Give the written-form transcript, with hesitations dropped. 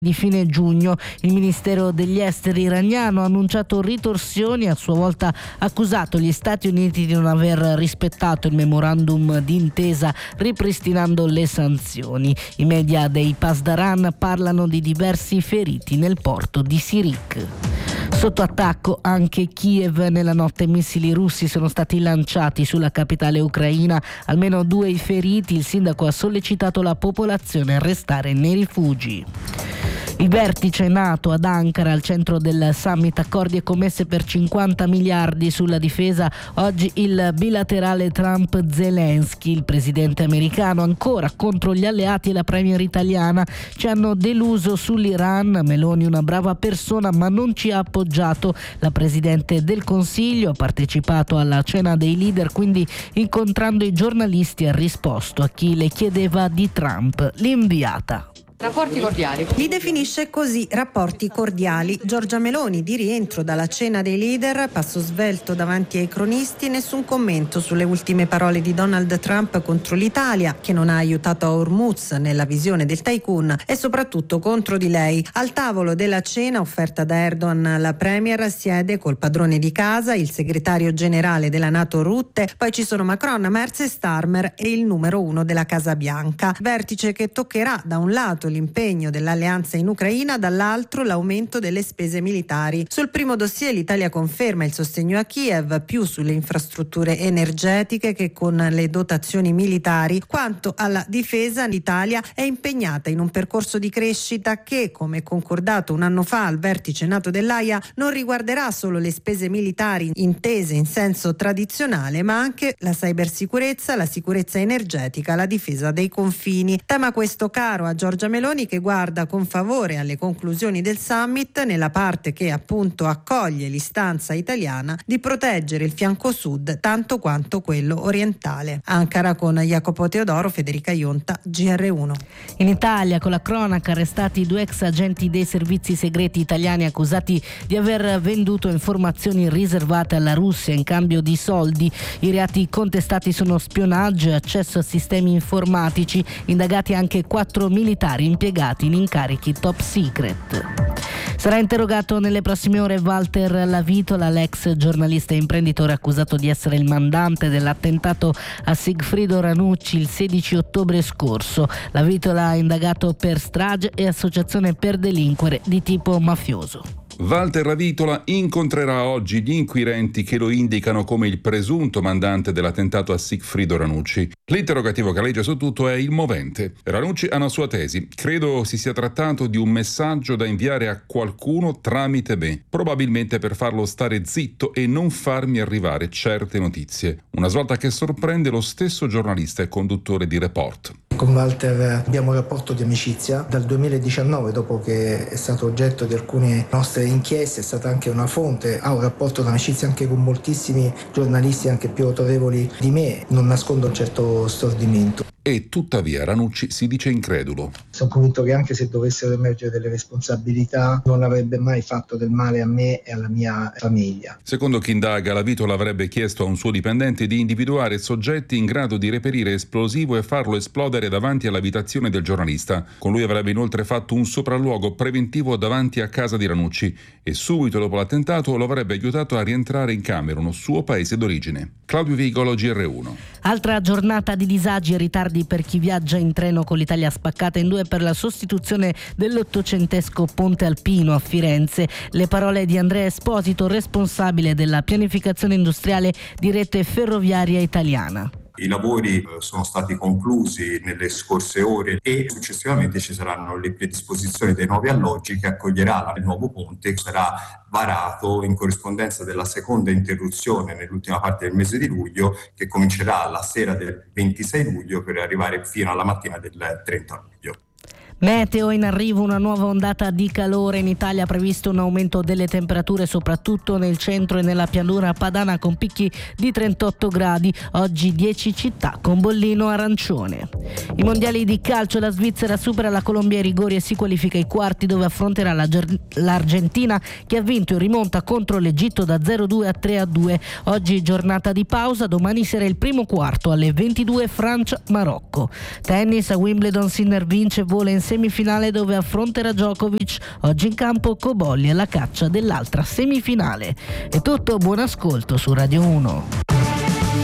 di fine giugno. Il Ministero degli Esteri iraniano ha annunciato ritorsioni e a sua volta accusato gli Stati Uniti di non aver rispettato il memorandum d'intesa ripristinando le sanzioni. I media dei Pasdaran parlano di diversi feriti nel porto di Sirik. Sotto attacco anche Kiev. Nella notte missili russi sono stati lanciati sulla capitale ucraina, almeno 2 i feriti. Il sindaco ha sollecitato la popolazione a restare nei rifugi. Il vertice NATO ad Ankara, al centro del summit, accordi e commesse per 50 miliardi sulla difesa. Oggi il bilaterale Trump-Zelensky. Il presidente americano ancora contro gli alleati e la premier italiana. Ci hanno deluso sull'Iran. Meloni una brava persona ma non ci ha appoggiato. La presidente del Consiglio ha partecipato alla cena dei leader, quindi incontrando i giornalisti ha risposto a chi le chiedeva di Trump. L'inviata. Rapporti cordiali. Li definisce così, rapporti cordiali. Giorgia Meloni, di rientro dalla cena dei leader, passo svelto davanti ai cronisti, nessun commento sulle ultime parole di Donald Trump contro l'Italia, che non ha aiutato a Hormuz nella visione del tycoon, e soprattutto contro di lei. Al tavolo della cena offerta da Erdogan, la premier siede col padrone di casa, il segretario generale della NATO Rutte, poi ci sono Macron, Merz e Starmer e il numero 1 della Casa Bianca. Vertice che toccherà da un lato l'impegno dell'alleanza in Ucraina, dall'altro l'aumento delle spese militari. Sul primo dossier l'Italia conferma il sostegno a Kiev, più sulle infrastrutture energetiche che con le dotazioni militari. Quanto alla difesa, l'Italia è impegnata in un percorso di crescita che, come concordato un anno fa al vertice NATO dell'Aia, non riguarderà solo le spese militari intese in senso tradizionale, ma anche la cybersicurezza, la sicurezza energetica, la difesa dei confini. Tema questo caro a Giorgia Meloni, che guarda con favore alle conclusioni del summit nella parte che appunto accoglie l'istanza italiana di proteggere il fianco sud tanto quanto quello orientale. Ankara con Jacopo Teodoro, Federica Ionta, GR1. In Italia, con la cronaca, arrestati 2 ex agenti dei servizi segreti italiani accusati di aver venduto informazioni riservate alla Russia in cambio di soldi. I reati contestati sono spionaggio e accesso a sistemi informatici. Indagati anche 4 militari impiegati in incarichi top secret. Sarà interrogato nelle prossime ore Walter Lavitola, l'ex giornalista e imprenditore accusato di essere il mandante dell'attentato a Sigfrido Ranucci il 16 ottobre scorso. Lavitola è indagato per strage e associazione per delinquere di tipo mafioso. Walter Lavitola incontrerà oggi gli inquirenti che lo indicano come il presunto mandante dell'attentato a Sigfrido Ranucci. L'interrogativo che aleggia su tutto è il movente. Ranucci ha una sua tesi. Credo si sia trattato di un messaggio da inviare a qualcuno tramite me, probabilmente per farlo stare zitto e non farmi arrivare certe notizie. Una svolta che sorprende lo stesso giornalista e conduttore di Report. Con Walter abbiamo un rapporto di amicizia dal 2019, dopo che è stato oggetto di alcune nostre inchieste, è stata anche una fonte, ha un rapporto di amicizia anche con moltissimi giornalisti anche più autorevoli di me, non nascondo un certo stordimento. E tuttavia Ranucci si dice incredulo. Sono convinto che anche se dovessero emergere delle responsabilità non avrebbe mai fatto del male a me e alla mia famiglia. Secondo chi indaga, Lavitola avrebbe chiesto a un suo dipendente di individuare soggetti in grado di reperire esplosivo e farlo esplodere davanti all'abitazione del giornalista. Con lui avrebbe inoltre fatto un sopralluogo preventivo davanti a casa di Ranucci e subito dopo l'attentato lo avrebbe aiutato a rientrare in Camerun, suo paese d'origine. Claudio Vigolo, GR1. Altra giornata di disagi e ritardi per chi viaggia in treno, con l'Italia spaccata in 2 per la sostituzione dell'ottocentesco ponte alpino a Firenze. Le parole di Andrea Esposito, responsabile della pianificazione industriale di Rete Ferroviaria Italiana. I lavori sono stati conclusi nelle scorse ore e successivamente ci saranno le predisposizioni dei nuovi alloggi che accoglierà il nuovo ponte, che sarà varato in corrispondenza della seconda interruzione nell'ultima parte del mese di luglio, che comincerà la sera del 26 luglio per arrivare fino alla mattina del 30 luglio. Meteo, in arrivo una nuova ondata di calore. In Italia previsto un aumento delle temperature soprattutto nel centro e nella pianura padana con picchi di 38 gradi. Oggi 10 città con bollino arancione. I mondiali di calcio, la Svizzera supera la Colombia ai rigori e si qualifica ai quarti, dove affronterà l'Argentina, che ha vinto in rimonta contro l'Egitto da 0-2 a 3-2. Oggi giornata di pausa, domani sera il primo quarto alle 22 Francia-Marocco. Tennis, a Wimbledon Sinner vince, vola in semifinale dove affronterà Djokovic. Oggi in campo Cobolli alla caccia dell'altra semifinale. È tutto, buon ascolto su Radio 1.